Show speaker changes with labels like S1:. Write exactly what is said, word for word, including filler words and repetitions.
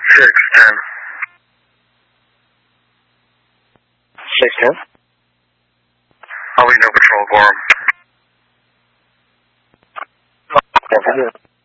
S1: six ten.
S2: six ten?
S1: I'll be no patrol for him.
S2: Copy.